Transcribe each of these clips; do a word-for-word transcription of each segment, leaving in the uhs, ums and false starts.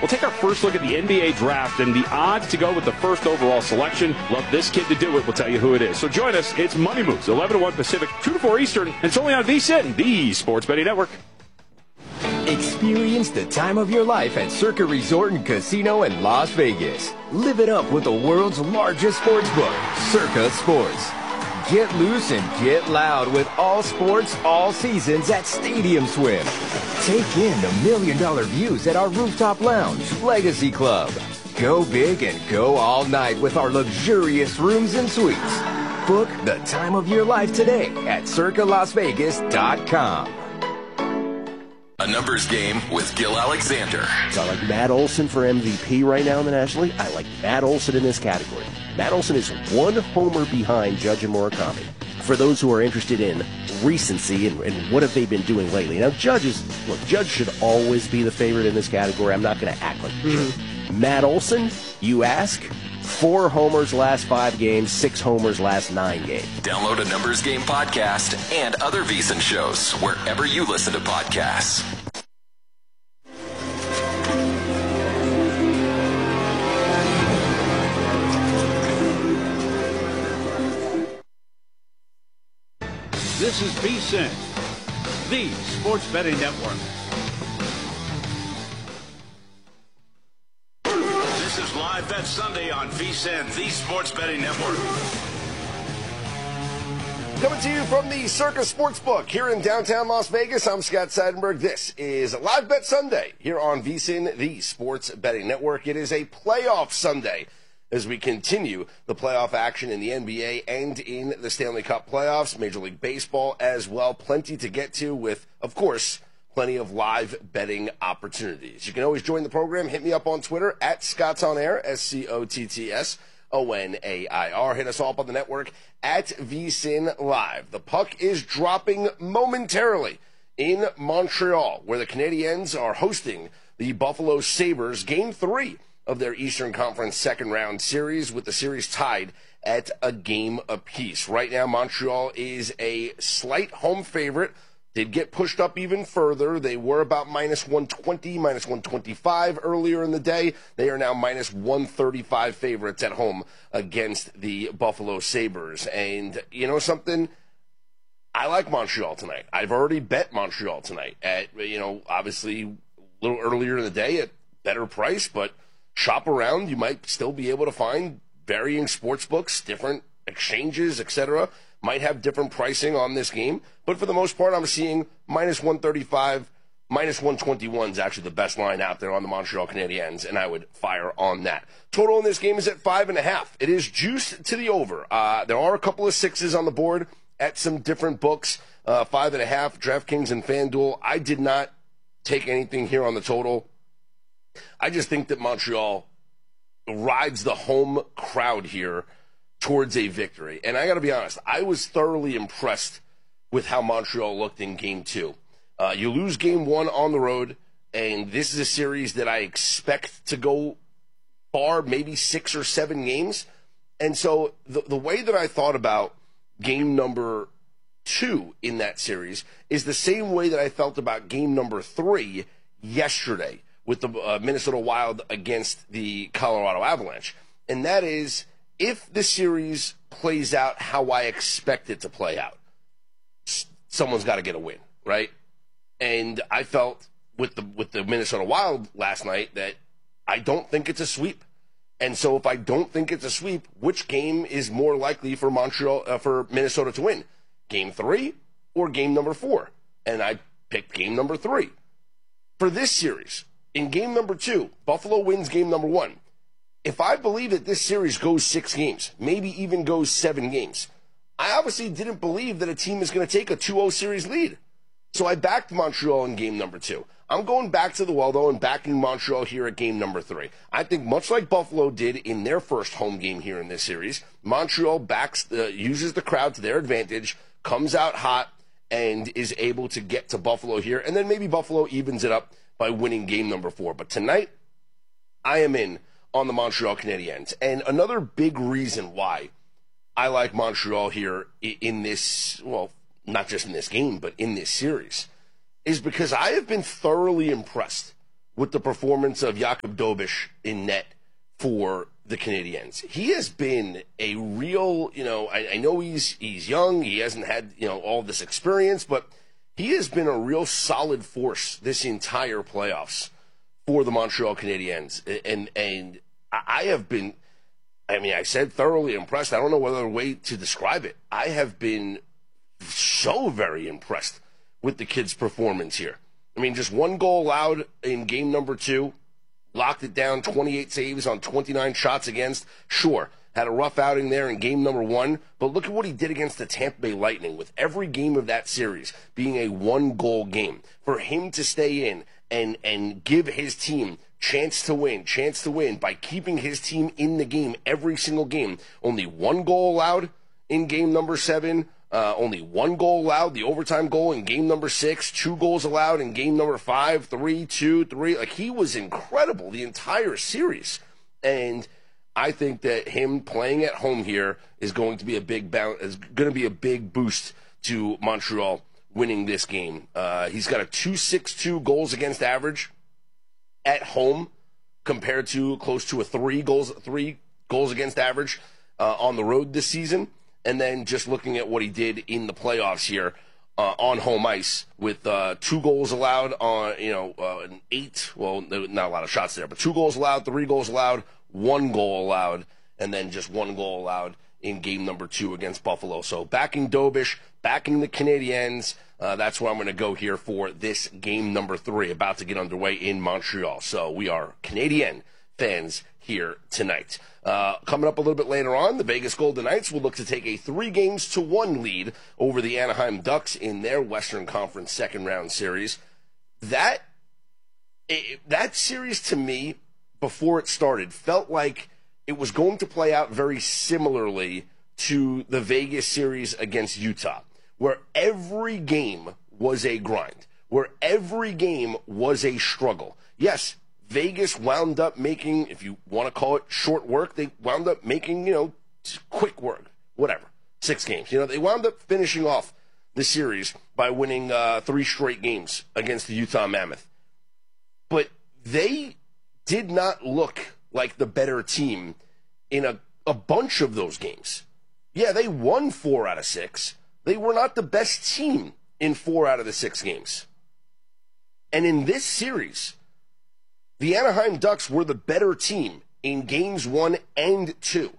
We'll take our first look at the N B A draft and the odds to go with the first overall selection. Love this kid to do it. We'll tell you who it is. So join us. It's Money Moves, eleven to one Pacific, two to four Eastern. And it's only on V S I N, the Sports Betting Network. Experience the time of your life at Circa Resort and Casino in Las Vegas. Live it up with the world's largest sports book, Circa Sports. Get loose and get loud with all sports, all seasons at Stadium Swim. Take in the million dollar views at our rooftop lounge, Legacy Club. Go big and go all night with our luxurious rooms and suites. Book the time of your life today at circa las vegas dot com. A numbers game with Gil Alexander. So I like Matt Olson for M V P right now in the National League. I like Matt Olson in this category. Matt Olson is one homer behind Judge and Murakami. For those who are interested in recency and, and what have they been doing lately. Now, Judge is, look, Judge should always be the favorite in this category. I'm not going to act like mm-hmm. Matt Olson, you ask, four homers last five games, six homers last nine games. Download a Numbers Game podcast and other V S I N shows wherever you listen to podcasts. This is V S I N, the Sports Betting Network. This is Live Bet Sunday on V S I N, the Sports Betting Network. Coming to you from the Circa Sportsbook here in downtown Las Vegas, I'm Scott Seidenberg. This is Live Bet Sunday here on V S I N, the Sports Betting Network. It is a playoff Sunday as we continue the playoff action in the N B A and in the Stanley Cup playoffs, Major League Baseball as well. Plenty to get to with, of course, plenty of live betting opportunities. You can always join the program. Hit me up on Twitter at Scott's On Air, S C O T T S O N A I R. Hit us all up on the network at V S I N Live. The puck is dropping momentarily in Montreal, where the Canadiens are hosting the Buffalo Sabres. Game three of their Eastern Conference second round series, with the series tied at a game apiece. Right now, Montreal is a slight home favorite. Did get pushed up even further. They were about minus one twenty, minus one twenty-five earlier in the day. They are now minus one thirty-five favorites at home against the Buffalo Sabres. And you know something? I like Montreal tonight. I've already bet Montreal tonight at, you know, obviously a little earlier in the day at better price, but shop around. You might still be able to find varying sports books, different exchanges, et cetera. Might have different pricing on this game. But for the most part, I'm seeing minus one thirty-five, minus one twenty-one is actually the best line out there on the Montreal Canadiens, and I would fire on that. Total in this game is at five and a half. It is juiced to the over. Uh, there are a couple of sixes on the board at some different books. Uh, five and a half, DraftKings and FanDuel. I did not take anything here on the total. I just think that Montreal rides the home crowd here towards a victory. And I got to be honest, I was thoroughly impressed with how Montreal looked in game two. Uh, you lose game one on the road, and this is a series that I expect to go far, maybe six or seven games. And so the, the way that I thought about game number two in that series is the same way that I felt about game number three yesterday with the uh, Minnesota Wild against the Colorado Avalanche. And that is, if the series plays out how I expect it to play out, someone's got to get a win, right? And I felt with the with the Minnesota Wild last night that I don't think it's a sweep. And so if I don't think it's a sweep, which game is more likely for Montreal uh, for Minnesota to win? Game three or game number four? And I picked game number three. For this series, in game number two, Buffalo wins game number one. If I believe that this series goes six games, maybe even goes seven games, I obviously didn't believe that a team is going to take a two oh series lead. So I backed Montreal in game number two. I'm going back to the well, though, and backing Montreal here at game number three. I think much like Buffalo did in their first home game here in this series, Montreal backs the, uses the crowd to their advantage, comes out hot, and is able to get to Buffalo here. And then maybe Buffalo evens it up by winning game number four. But tonight, I am in on the Montreal Canadiens. And another big reason why I like Montreal here in this, well, not just in this game, but in this series, is because I have been thoroughly impressed with the performance of Jakub Dobiš in net for the Canadiens. He has been a real, you know, I, I know he's he's young, he hasn't had, you know, all this experience, but he has been a real solid force this entire playoffs for the Montreal Canadiens. And and I have been, I mean, I said thoroughly impressed. I don't know what other way to describe it. I have been so very impressed with the kid's performance here. I mean, just one goal allowed in game number two. Locked it down, twenty-eight saves on twenty-nine shots against. Sure, had a rough outing there in game number one, but look at what he did against the Tampa Bay Lightning, with every game of that series being a one-goal game. For him to stay in and, and give his team chance to win, chance to win by keeping his team in the game every single game. Only one goal allowed in game number seven. Uh, only one goal allowed, the overtime goal in game number six, two goals allowed in game number five, three, two, three. Like, he was incredible the entire series. And I think that him playing at home here is going to be a big bounce, is going to be a big boost to Montreal winning this game. Uh, he's got a two sixty-two goals against average at home compared to close to a three goals, three goals against average uh, on the road this season. And then just looking at what he did in the playoffs here uh, on home ice with uh, two goals allowed on, you know, uh, an eight, well, not a lot of shots there, but two goals allowed, three goals allowed, one goal allowed, and then just one goal allowed in game number two against Buffalo. So backing Dobiš, backing the Canadiens, uh, that's where I'm going to go here for this game number three, about to get underway in Montreal. So we are Canadian fans here tonight. Uh, coming up a little bit later on, the Vegas Golden Knights will look to take a three games to one lead over the Anaheim Ducks in their Western Conference second round series. That it, that series to me, before it started, felt like it was going to play out very similarly to the Vegas series against Utah, where every game was a grind, where every game was a struggle. Yes, Vegas wound up making, if you want to call it short work, they wound up making, you know, quick work, whatever, six games. You know, they wound up finishing off the series by winning uh, three straight games against the Utah Mammoth. But they did not look like the better team in a, a bunch of those games. Yeah, they won four out of six. They were not the best team in four out of the six games. And in this series, the Anaheim Ducks were the better team in games one and two.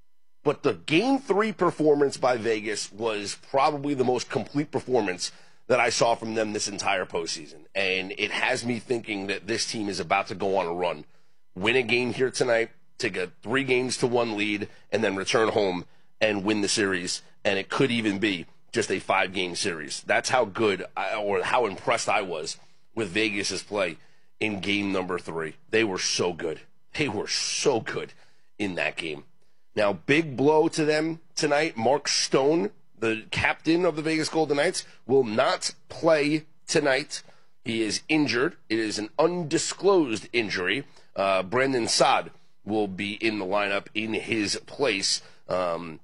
But the game three performance by Vegas was probably the most complete performance that I saw from them this entire postseason. And it has me thinking that this team is about to go on a run, win a game here tonight, take a three games to one lead, and then return home and win the series. And it could even be just a five-game series. That's how good I, or how impressed I was with Vegas's play in game number three. They were so good. They were so good in that game. Now, big blow to them tonight. Mark Stone, the captain of the Vegas Golden Knights, will not play tonight. He is injured. It is an undisclosed injury. Uh, Brandon Saad will be in the lineup in his place. Um,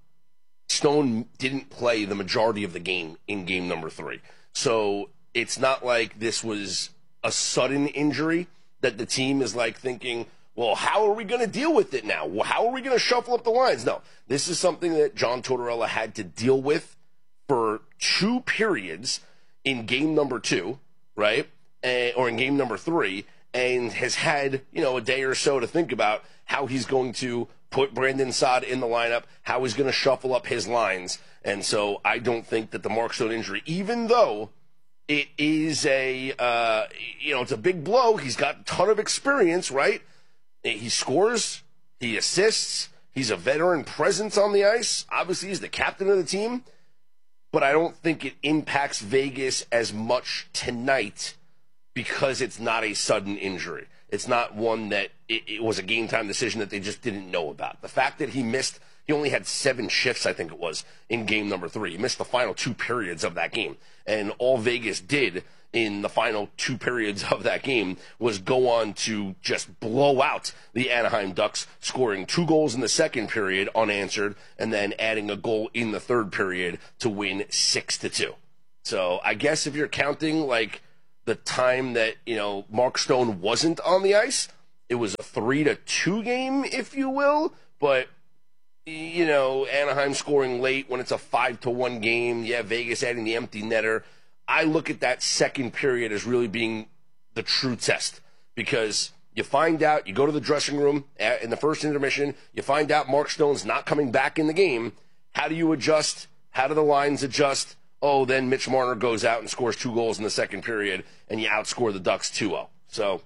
Stone didn't play the majority of the game in game number three. So it's not like this was a sudden injury that the team is like thinking, well, how are we going to deal with it now? Well, how are we going to shuffle up the lines? No, this is something that John Tortorella had to deal with for two periods in game number two, right? Uh, or in game number three, and has had, you know, a day or so to think about how he's going to put Brandon Saad in the lineup, how he's going to shuffle up his lines. And so I don't think that the Mark Stone injury, even though it is a, uh, you know, it's a big blow. He's got a ton of experience, right? He scores, he assists, he's a veteran presence on the ice. Obviously, he's the captain of the team. But I don't think it impacts Vegas as much tonight because it's not a sudden injury. It's not one that it, it was a game-time decision that they just didn't know about. The fact that he missed, he only had seven shifts, I think it was, in game number three. He missed the final two periods of that game. And all Vegas did in the final two periods of that game was go on to just blow out the Anaheim Ducks, scoring two goals in the second period unanswered, and then adding a goal in the third period to win six to two. So I guess if you're counting like the time that, you know, Mark Stone wasn't on the ice. It was a three to two game, if you will, but, you know, Anaheim scoring late when it's a five to one game. Yeah, Vegas adding the empty netter. I look at that second period as really being the true test, because you find out, you go to the dressing room in the first intermission, you find out Mark Stone's not coming back in the game. How do you adjust? How do the lines adjust? Oh, then Mitch Marner goes out and scores two goals in the second period, and you outscore the Ducks two oh. So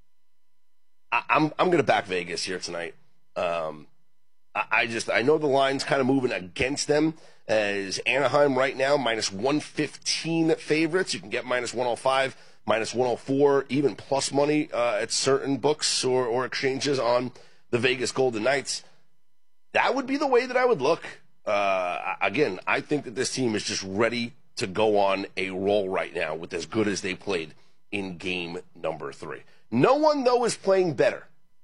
I, I'm I'm going to back Vegas here tonight. Um, I, I just I know the line's kind of moving against them, as Anaheim right now minus one fifteen favorites. You can get minus one oh five, minus one oh four, even plus money uh, at certain books or, or exchanges on the Vegas Golden Knights. That would be the way that I would look. Uh, again, I think that this team is just ready to go on a roll right now with as good as they played in game number three. No one, though, is playing better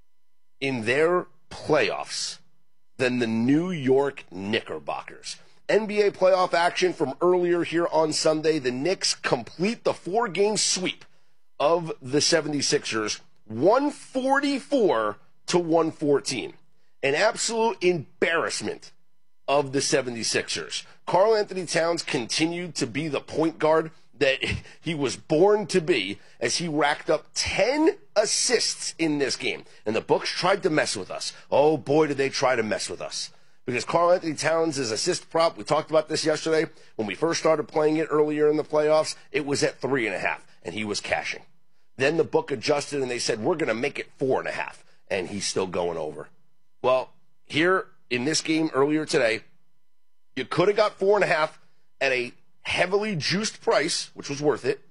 in their playoffs than the New York Knickerbockers. N B A playoff action from earlier here on Sunday. The Knicks complete the four-game sweep of the seventy-sixers, one forty-four to one fourteen. An absolute embarrassment of the seventy-sixers. Karl Anthony Towns continued to be the point guard that he was born to be, as he racked up ten assists in this game. And the books tried to mess with us. Oh boy, did they try to mess with us. Because Karl Anthony Towns' assist prop, we talked about this yesterday, when we first started playing it earlier in the playoffs, it was at three and a half, and he was cashing. Then the book adjusted, and they said, we're going to make it four and a half, and he's still going over. Well, here in this game earlier today, you could have got four and a half at a heavily juiced price, which was worth it,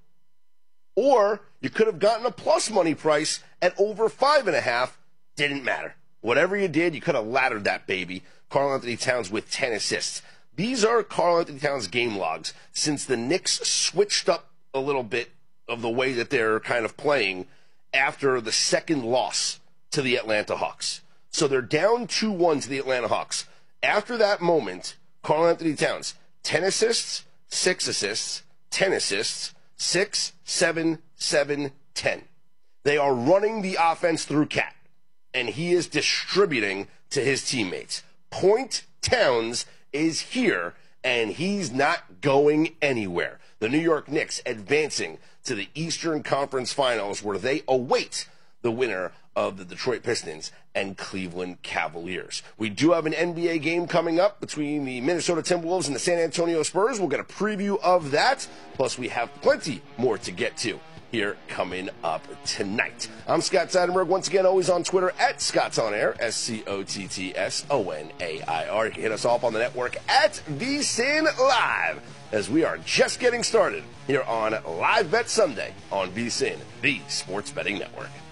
or you could have gotten a plus money price at over five and a half. Didn't matter. Whatever you did, you could have laddered that baby. Karl Anthony Towns with ten assists. These are Karl Anthony Towns' game logs since the Knicks switched up a little bit of the way that they're kind of playing after the second loss to the Atlanta Hawks. So they're down two one to the Atlanta Hawks. After that moment, Karl Anthony Towns, ten assists, six assists, ten assists, six, seven, seven, ten. They are running the offense through Cat, and he is distributing to his teammates. Point Towns is here, and he's not going anywhere. The New York Knicks advancing to the Eastern Conference Finals, where they await the winner of the Detroit Pistons and Cleveland Cavaliers. We do have an N B A game coming up between the Minnesota Timberwolves and the San Antonio Spurs. We'll get a preview of that. Plus, we have plenty more to get to here coming up tonight. I'm Scott Seidenberg, once again, always on Twitter at Scott's On Air, S C O T T S O N A I R. You can hit us off on the network at V S I N Live, as we are just getting started here on Live Bet Sunday on V S I N, the Sports Betting Network.